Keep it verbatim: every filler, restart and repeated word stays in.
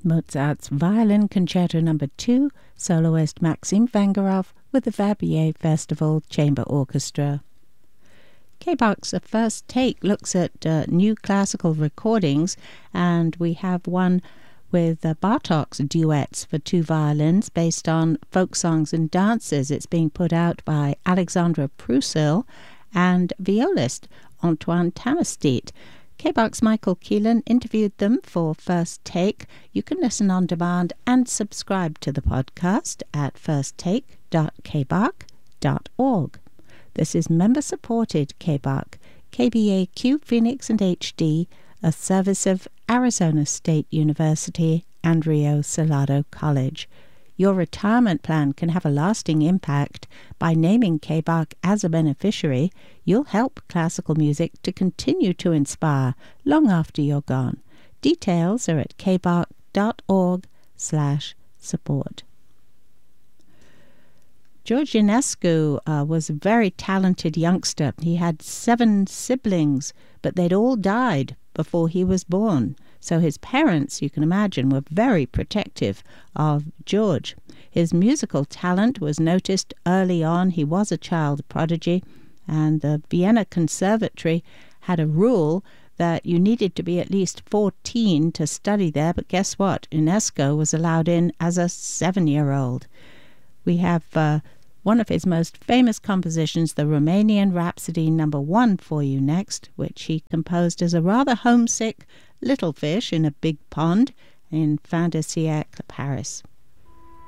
Mozart's Violin Concerto Number two, soloist Maxim Vengerov with the Verbier Festival Chamber Orchestra. K-Bach's First Take looks at uh, new classical recordings, and we have one with uh, Bartok's duets for two violins based on folk songs and dances. It's being put out by Alexandra Prusil and violist Antoine Tamestit. K-Bach's Michael Keelan interviewed them for First Take. You can listen on demand and subscribe to the podcast at first take dot k bach dot org. This is member-supported K-Bach, K B A Q Phoenix and H D, a service of Arizona State University and Rio Salado College. Your retirement plan can have a lasting impact. By naming K-Bach as a beneficiary, you'll help classical music to continue to inspire long after you're gone. Details are at k bach dot org slash support. George Enescu uh, was a very talented youngster. He had seven siblings, but they'd all died before he was born. So his parents, you can imagine, were very protective of George. His musical talent was noticed early on. He was a child prodigy, and the Vienna Conservatory had a rule that you needed to be at least fourteen to study there. But guess what? Enescu was allowed in as a seven-year-old. We have uh, one of his most famous compositions, the Romanian Rhapsody Number One, for you next, which he composed as a rather homesick little fish in a big pond in Fin de Siècle, Paris.